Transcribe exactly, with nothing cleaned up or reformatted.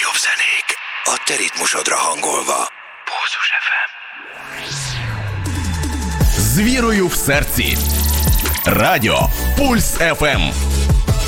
legnagyobb zenék, a te ritmusodra hangolva. Pulzus ef em. З вірою в серці. Радіо Пульс еф ем.